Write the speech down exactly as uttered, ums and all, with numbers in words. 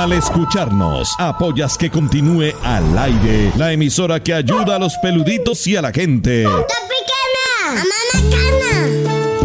Al escucharnos, apoyas que continúe al aire la emisora que ayuda a los peluditos y a la gente. ¡Está pequeña! ¡Mamá, cana!